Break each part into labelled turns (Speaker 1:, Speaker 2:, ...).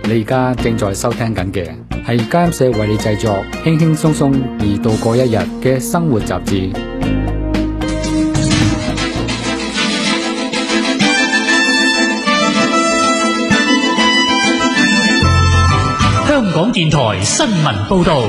Speaker 1: 你而家正在收聽緊嘅係家音社為你製作輕輕鬆鬆而度過一日嘅生活雜誌。
Speaker 2: 香港電台新聞報道。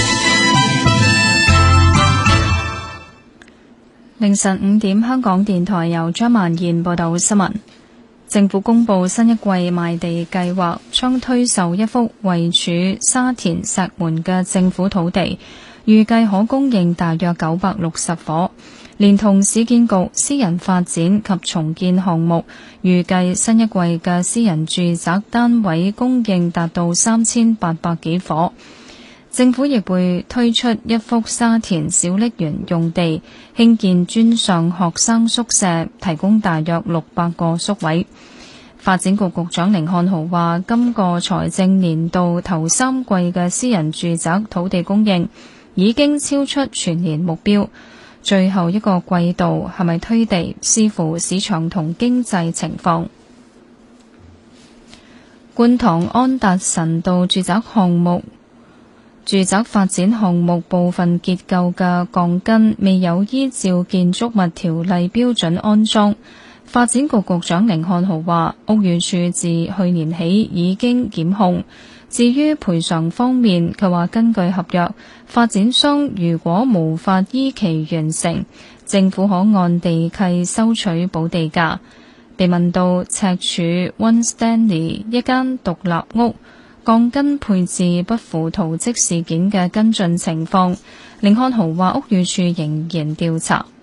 Speaker 3: 凌晨5點，香港電台由張曼燕報道新聞。政府公布新一季賣地計劃，將推售一幅位處沙田石門嘅政府土地，預計可供應大約960伙，連同市建局私人發展及重建項目，預計新一季嘅私人住宅單位供應達到3800幾伙。政府亦會推出一幅沙田小瀝源用地，興建專上學生宿舍，提供大約600個宿位。發展局局長甯漢豪話，今個財政年度頭3季嘅私人住宅土地供應已經超出全年目標，最後一個季度係咪推地，視乎市場同經濟情況。觀塘安達臣道住宅發展項目部分結構嘅鋼筋未有依照建築物條例標準安裝。發展局局長甯漢豪話，屋宇署自去年起已經檢控。至於賠償方面，佢話根據合約，發展商如果無法依期完成，政府可按地契收取補地價。被問到赤柱 One Stanley 一間獨立屋鋼筋配置不符圖則事件嘅跟進情況，甯漢豪話屋宇署仍然調查。